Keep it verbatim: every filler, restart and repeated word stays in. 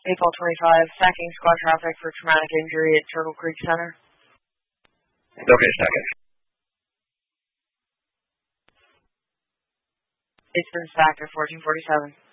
April twenty-five, stacking squad traffic for traumatic injury at Turtle Creek Center. Okay, second. It's been stacked at fourteen forty-seven.